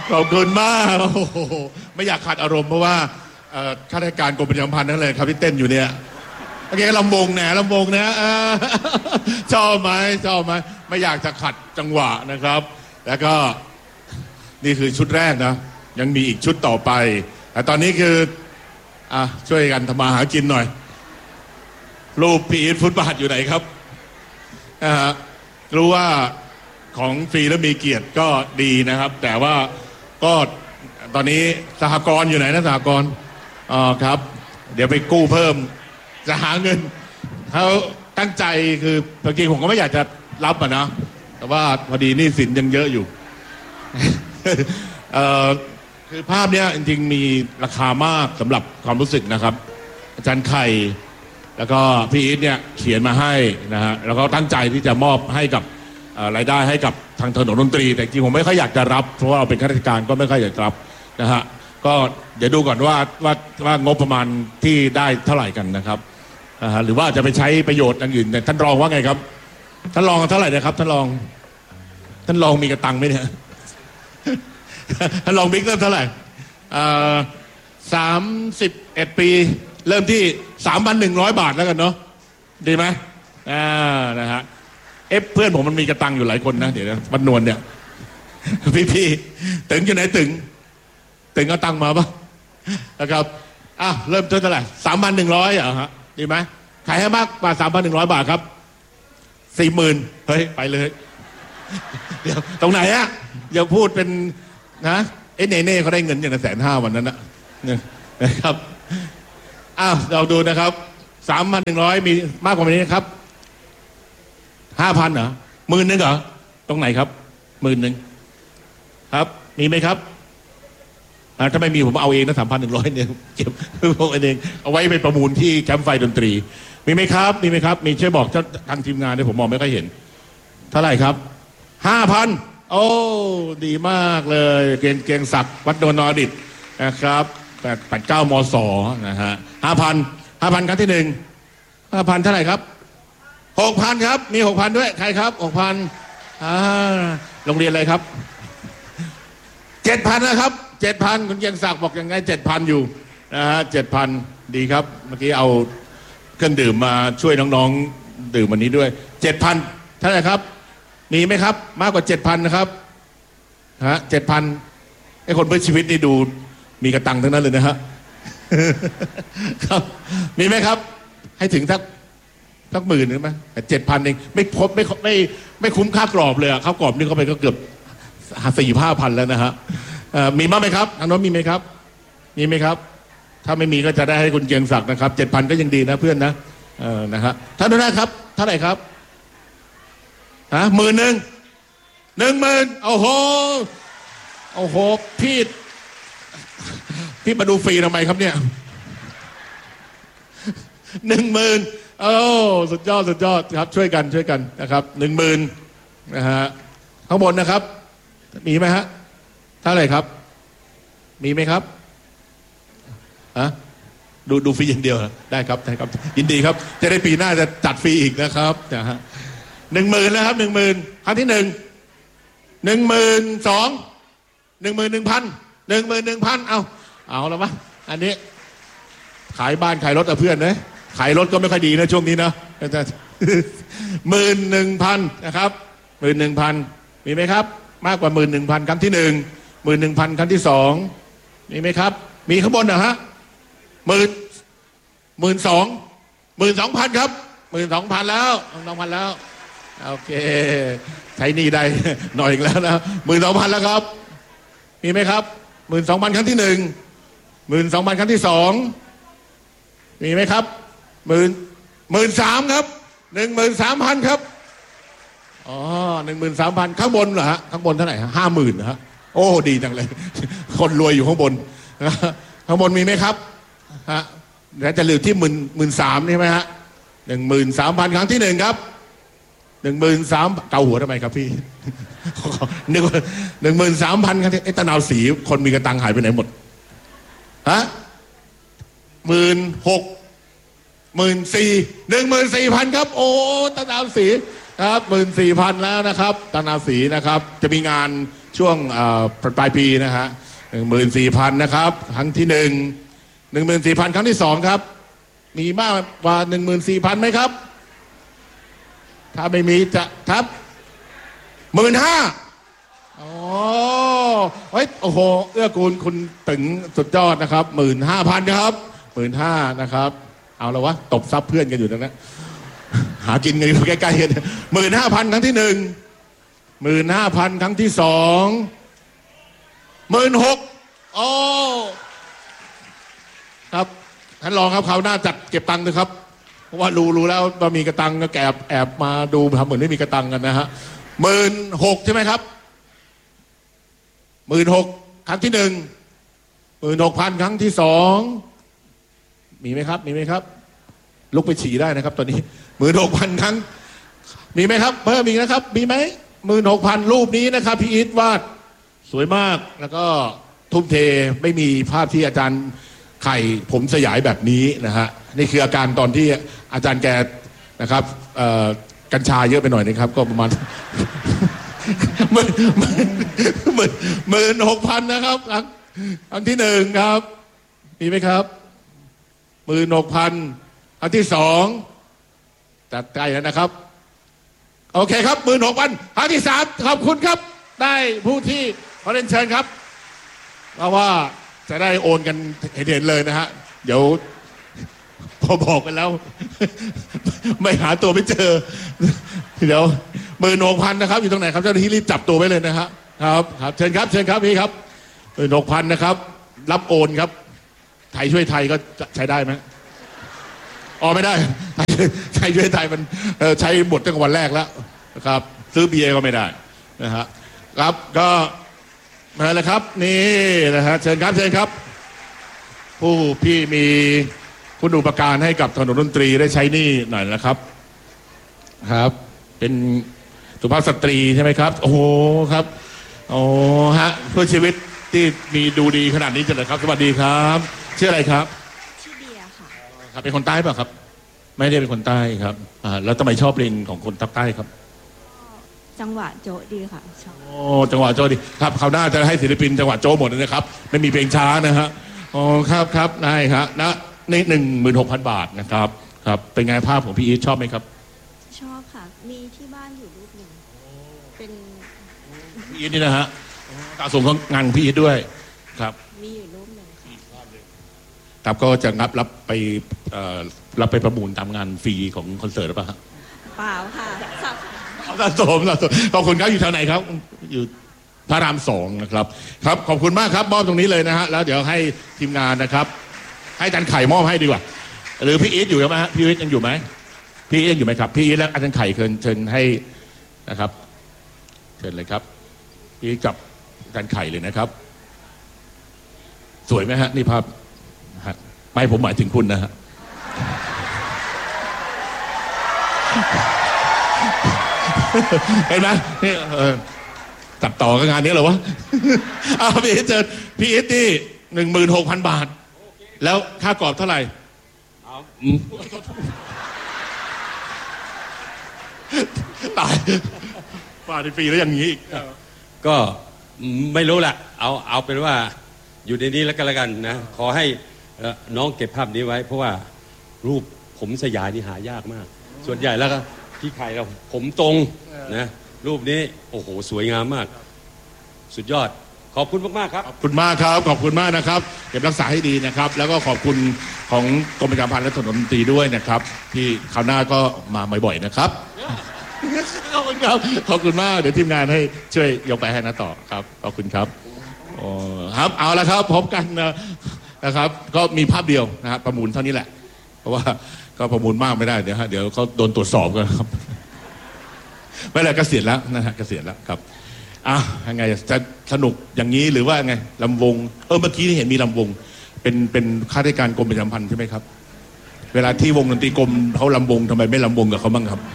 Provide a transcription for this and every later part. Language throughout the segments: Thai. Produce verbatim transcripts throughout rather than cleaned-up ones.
ขอบคุณมากโอ้โหไม่อยากขัดอารมณ์เพราะว่าข้าราชการกรมประชาสัมพันธ์นั่นเลยครับที่เต้นอยู่เนี่ยโอเคลำวงแหนลำวงนะชอบไหมชอบไหมไม่อยากจะขัดจังหวะนะครับแล้วก็นี่คือชุดแรกนะยังมีอีกชุดต่อไปแต่ตอนนี้คืออ่ะช่วยกันทำมาหากินหน่อยรูปพีอีทฟุตบาทอยู่ไหนครับอ่ารู้ว่าของฟรีแล้วมีเกียรติก็ดีนะครับแต่ว่าก็ตอนนี้สหกรณ์อยู่ไหนนะสหกรณ์อ๋อครับเดี๋ยวไปกู้เพิ่มจะหาเงินเขาตั้งใจคือจริงๆผมก็ไม่อยากจะรับอ่ะนะแต่ว่าพอดีหนี้สินยังเยอะอยู่เอ่อคือภาพเนี้ยจริงๆมีราคามากสำหรับความรู้สึกนะครับอาจารย์ไข่แล้วก็พี่อีทเนี่ยเขียนมาให้นะฮะแล้วก็ตั้งใจที่จะมอบให้กับรายได้ให้กับทางถนนดนตรีแต่จริงผมไม่ค่อยอยากจะรับเพราะว่าเราเป็นข้าราชการก็ไม่ค่อยอยากรับนะฮะก็เดี๋ยวดูก่อนว่าว่าว่างบประมาณที่ได้เท่าไหร่กันนะครับนะฮะหรือว่าจะไปใช้ประโยชน์อย่างอื่นท่านรองว่าไงครับท่านรองเท่าไหร่นะครับท่านรองท่านรองมีกระตังไหมเนี่ยท่านรองบิ๊กเริ่มเท่าไหร่สามสิบเอ็ดปีเริ่มที่สามพันหนึ่งร้อยบาทแล้วกันเนาะดีไหมอ่านะฮะเอฟเพื่อนผมมันมีกระตังอยู่หลายคนนะเดี๋ยวนะวันนวลเนี่ยพี่พี่ตึงอยู่ไหนตึงตึงเอาตังมาปะนะครับอ่ะเริ่มต้นเท่าไหร่สามพันหนึ่งร้อยอ่ะฮะดีไหมขายให้มากกว่าสามพันหนึ่งร้อยบาทครับสี่หมื่นเฮ้ยไปเลยเดี๋ยวตรงไหนอะอย่าพูดเป็นนะไอ้เน่เน่เขาได้เงินอย่างละแสนห้าวันนั้นนะนะครับอ้าวเราดูนะครับสามพันหนึ่งร้อยมีมากกว่านี้นะครับห้าพันเหรอหมื่นหนึ่งเหรอตรงไหนครับหมื่นหนึ่งครับมีไหมครับอ่าถ้าไม่มีผมเอาเองนะสามพันหนึ่งร้อยเนี่ยเก็บพวกเองเอาไว้ไปประมูลที่แคมป์ไฟดนตรีมีไหมครับมีไหมครับมีช่วยบอกทางทีมงานด้วยผมมองไม่ค่อยเห็นเท่าไหร่ครับห้าพันโอ้ดีมากเลยเกียงเกียงศักดิ์วัดโดนอดิตนะครับแปดแปดเก้ามศนะฮะห้าพันห้าพันครั้งที่หนึ่งห้าพันเท่าไหร่ครับหกพันครับมีหกพันด้วยใครครับหกพันอ่าโรงเรียนอะไรครับเจ็ดพันนะครับเจ็ดพันคุณเกียงศักดิ์บอกยังไงเจ็ดพันอยู่นะฮะเจ็ดพันดีครับเมื่อกี้เอาเครื่องดื่มมาช่วยน้องๆดื่มวันนี้ด้วยเจ็ดพันเท่าไหร่ครับมีไหมครับมากกว่าเจ็ดพันนะครับฮะเจ็ดพันไอ้คนเพื่อชีวิตนี่ดูมีกระตังทั้งนั้นเลยนะฮะครับมีไหมครับให้ถึงสักสักหมื่นหรือไหมแต่เจ็ดพันเองไม่พบไม่ไม่ไม่คุ้มค่ากรอบเลยอะข้าวกรอบนี่เขาไปก็เกือบสี่ห้าพันแล้วนะฮะมีบ้างไหมครับทางโน้นมีไหมครับมีไหมครับถ้าไม่มีก็จะได้ให้คุณเกียงศักดิ์นะครับเจ็ดพันก็ยังดีนะเพื่อนนะเออนะฮะท่านนั้นครับเท่าไหร่ครับฮะหมื่นหนึ่งหนึ่งหมื่นโอ้โหโอ้โหพี่พี่มาดูฟรีทำไมครับเนี่ยหนึ่งหมื่นโอ้สุดยอดสุดยอดครับช่วยกันช่วยกันนะครับหนึ่งหมื่นนะฮะข้างบนนะครับมีไหมฮะเท่าไหร่ครับมีไหมครับฮะดูดูฟรีอย่างเดียวได้ครับได้ครับยินดีครับจะได้ปีหน้าจะจัดฟรีอีกนะครับนะฮะหนึ่งหมื่นแล้วครับหนึ่งหมื่นครั้งที่หนึ่งหนึ่งหมื่นสองหนึ่งหมื่นหนึ่งพันหนึ่งหมื่นหนึ่งพันเอาเอาแล้วมั้ยอันนี้ขายบ้านขายรถกับเพื่อนนะขายรถก็ไม่ค่อยดีนะช่วงนี้นะหมื่นหนึ่งพันนะครับหมื่นหนึ่งพันมีไหมครับมากกว่าหมื่นหนึ่งพันครั้งที่หนึ่งหมื่นหนึ่งพันครั้งที่สองมีไหมครับมีข้างบนเหรอฮะหมื่นหมื่นสองหมื่นสองพันครับหมื่นสองพันแล้วสองพันแล้วโอเคใช้นี่ได้หน่อยอีกแล้วนะหมื่นสองพันแล้วครับมีไหมครับหมื่นสองพันครั้งที่หนึ่งหมื่นสองพันครั้งที่สองมีไหมครับหมื่นหมื่นสามครับหนึ่งหมื่นสามพันครับอ๋อหนึ่งหมื่นสามพันข้างบนเหรอฮะข้างบนเท่าไหร่ฮะห้าหมื่นนะฮะโอ้ดีจังเลยคนรวยอยู่ข้างบนข้างบนมีไหมครับฮะแล้วจะเหลือที่หมื่นหมื่นสามใช่ไหมฮะหนึ่งหมื่นสามพันครั้งที่หนึ่งครับหนึ่งหมื่นสามเกาหัวทำไมครับพี่หนึ่งหนึ่งหมื่นสามพันครับไอ้ตะนาวสีคนมีกระตังหายไปไหนหมดฮะหมื่นหกหมื่นสี่หนึ่งหมื่นสี่พันครับโอ้ตะนาวสีครับหมื่นสี่พันแล้วนะครับตะนาวสีนะครับจะมีงานช่วงปลายปีนะฮะหนึ่งหมื่นสี่พันนะครับครั้งที่หนึ่งหนึ่งหมื่นสี่พันครั้งที่สองครับมีมากกว่าหนึ่งหมื่นสี่พันไหมครับถ้าไม่มีจะทับหมื่นห้าอ๋อเฮ้ยโอ้โหเอื้อกูลคุณตึงสุดยอดนะครับหมื่นห้าพันครับหมื่นห้านะครับเอาละวะตบซับเพื่อนกันอยู่ตรงนั้นหากินกันอยู่ใกล้ๆกันหมื่นห้าพันครั้งที่หนึ่งหมื่นห้าพันครั้งที่สองหมื่นหกโอ้ครับท่านรองครับคราวหน้าจัดเก็บตังค์เลยครับเพราะว่ารู้รู้แล้วว่ามีกระตังก็แอบแอบมาดูทำเหมือนไม่มีกระตังกันนะฮะหมื่นหกใช่ไหมครับหมื่นหกครั้งที่หนึ่งหมื่นหกพันครั้งที่สองมีไหมครับมีไหมครับลุกไปฉี่ได้นะครับตอนนี้หมื่นหกพันครั้งมีไหมครับเพิ่มอีกนะครับมีไหมหมื่นหกพันรูปนี้นะครับพี่อีทวาดสวยมากแล้วก็ทุ่มเทไม่มีภาพที่อาจารย์ไข่ผมสยายแบบนี้นะฮะนี่คืออาการตอนที่อาจารย์แกนะครับกัญชาเยอะไปหน่อยนะครับก็ประมาณหมื่นหมื่นหมื่นหมื่นหกพันนะครับอันที่หนึ่งครับมีไหมครับหมื่นหกพันอันที่สองจัดใกล้แล้วนะครับโอเคครับหมื่นหกพันอันที่สามขอบคุณครับได้ผู้ที่ขอเรียนเชิญครับเพราะว่าจะได้โอนกันเห็นเลยนะฮะเดี๋ยวพอบอกกันแล้วไม่หาตัวไม่เจอเดี๋ยวหมื่นหกพันนะครับอยู่ตรงไหนครับเจ้าหน้าที่รีบจับตัวไว้เลยนะฮะครับครับเชิญครับเชิญครับพี่ครับหมื่นหกพันนะครับรับโอนครับไทยช่วยไทยก็ใช้ได้ไหมอ๋อไม่ได้ไทยช่วยไทยมันใช้หมดตั้งแต่วันแรกแล้วนะครับซื้อเบียร์ก็ไม่ได้นะฮะครับก็มาเลยครับนี่นะฮะเชิญครับเชิญครับผู้พี่มีคุณอุปการให้กับถนนดนตรีได้ใช้นี่หน่อยนะครับครับเป็นสุภาพสตรีใช่ไหมครับโอ้โหครับโอ้ฮะเพื่อชีวิตที่มีดูดีขนาดนี้จังเลยครับสวัสดีครับชื่ออะไรครับชื่อเบียร์ค่ะครับเป็นคนใต้ป่ะครับไม่ได้เป็นคนใต้ครับอ่าแล้วทำไมชอบเพลงของคนใต้ครับจังหวะโจ๊ดีค่ะชอบโอ้จังหวะโจ๊ดีครับคราวหน้าจะให้ศิลปินจังหวะโจ๊หมดเลยนะครับไม่มีเพลงช้านะฮะอ๋อครับครับได้ครับนะนี่หนึ่งหมื่นหกพันบาทนะครับครับเป็นไงภาพของพี่อีทชอบไหมครับชอบค่ะมีที่บ้านอยู่รูปหนึ่งเป็นพี่อีทนี่นะฮะสะสมของงานพี่อีทด้วยครับมีอยู่รูปหนึ่งครับก็จะรับรับไปรับไปประมูลตามงานฟรีของคอนเสิร์ตหรือเปล่าเปล่าค่ะสะสมสะสมขอบคุณครับอยู่แถวไหนครับอยู่พระรามสองนะครับครับขอบคุณมากครับมอบตรงนี้เลยนะฮะแล้วเดี๋ยวให้ทีมงานนะครับให้อาจารย์ไข่มอบให้ดีกว่าหรือพี่อีทอยู่ไหมฮะพี่อีทยังอยู่ไหมพี่อีทยังอยู่ไหมครับพี่อีทและอาจารย์ไข่เชิญเชิญให้นะครับเชิญเลยครับพี่กับอาจารย์ไข่เลยนะครับสวยไหมฮะนี่ภาพไม่ผมหมายถึงคุณนะฮะเห็นไหมนี่ตัดต่อกับงานนี้เหรอวะเอาพี่อีทเชิญพี่อีทนี่หนึ่งหมื่นหกพันบาทแล้วค่ากรอบเท่าไหร่เอาตายฟาดฟรีแล้วอย่างนี้ก็ไม่รู้แหละเอาเอาเป็นว่าอยู่ในนี้แล้วกันแล้วกันนะขอให้น้องเก็บภาพนี้ไว้เพราะว่ารูปผมสยายนี่หายากมากส่วนใหญ่แล้วก็พี่ไข่เราผมตรงนะรูปนี้โอ้โหสวยงามมากสุดยอดขอบคุณมากๆครับขอบคุณมากครับขอบคุณมากนะครับเก็บรักษาให้ดีนะครับแล้วก็ขอบคุณของกรมประชาสัมพันธ์และถนนดนตรีด้วยนะครับที่คราวหน้าก็มาบ่อยๆนะครับขอบคุณครับขอบคุณมากเดี๋ยวทีมงานให้ช่วยยกไปให้นะต่อครับขอบคุณครับโอ้ครับเอาละครับพบกันนะครับก็มีภาพเดียวนะครับประมูลเท่านี้แหละเพราะว่าก็ประมูลมากไม่ได้เดี๋ยวฮะเดี๋ยวเขาโดนตรวจสอบกันครับไม่เลยเกษียณแล้วนะฮะเกษียณแล้วครับอ่ะยังไงจะสนุกอย่างนี้หรือว่าไงลำวงเออเมื่อกี้เห็นมีลำวงเป็นเป็นข้าราชการกรมประชาสัมพันธ์ใช่ไหมครับเวลาที่วงดนตรีกรมเขาลำวงทำไมไม่ลำวงกับเขาบ้างครับ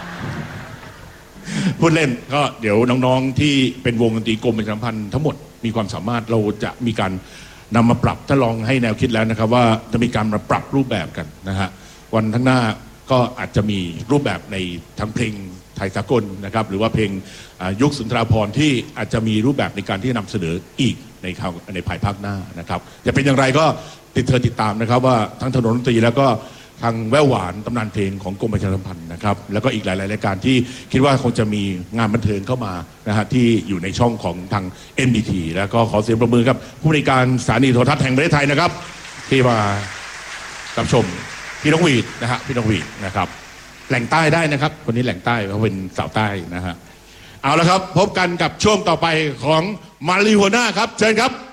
พูดเล่นก็เดี๋ยวน้องๆที่เป็นวงดนตรีกรมประชาสัมพันธ์ทั้งหมดมีความสามารถเราจะมีการนำมาปรับถ้าลองให้แนวคิดแล้วนะครับว่าจะมีการมาปรับรูปแบบกันนะฮะวันข้างหน้าก็อาจจะมีรูปแบบในทั้งเพลงทยสากลนะครับหรือว่าเพลงยุคสุนทราภรณ์ที่อาจจะมีรูปแบบในการที่นำเสนออีกในคราวในภายภาคหน้านะครับจะเป็นอย่างไรก็ติดเธอติดตามนะครับว่าทั้งถนนดนตรีแล้วก็ทางแววหวานตำนานเพลงของกรมประชาสัมพันธ์นะครับแล้วก็อีกหลายๆรายการที่คิดว่าคงจะมีงานบันเทิงเข้ามานะฮะที่อยู่ในช่องของทาง เอ็น บี ที แล้วก็ขอเสียงปรบมือครับผู้บริการสถานีโทรทัศน์แห่งประเทศไทยนะครับที่มารับชมพี่น้องวีดนะฮะพี่น้องวีดนะครับแหล่งใต้ได้นะครับคนนี้แหล่งใต้เขาเป็นสาวใต้นะฮะเอาละครับพบกันกับช่วงต่อไปของมาริโฮน่าครับเชิญครับ